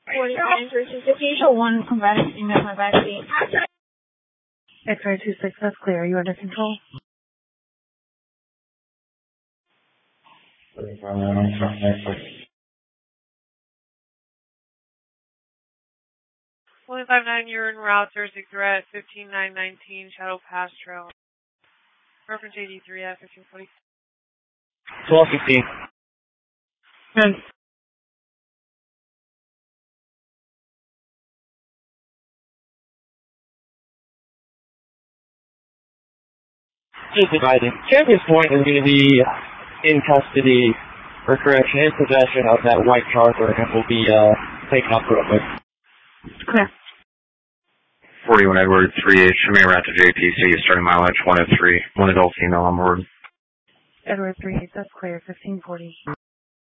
49 versus occasion 1, combating female my backseat. X-ray 26, that's clear. Are you under control? 159, you're en route. There's a threat. 15919, Shadow Pass Trail. Reference 83 at 1540. 1215. Good. Just advising. Champions Point is going to be in custody, or correction, in possession of that white Charger and will be taken off the roadway. Clear. 41 Edward, 3H, Shamir route to JTC, starting mileage 103, one adult female on board. Edward 3, that's clear. 1540.